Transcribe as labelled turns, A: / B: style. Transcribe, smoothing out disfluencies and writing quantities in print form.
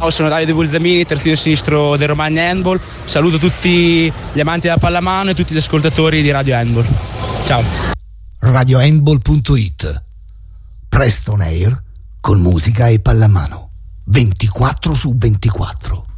A: Sono Davide Bulzamini, terzino sinistro del Romagna Handball. Saluto tutti gli amanti della pallamano e tutti gli ascoltatori di Radio Handball. Ciao.
B: RadioHandball.it. Presto on air con musica e pallamano 24/24.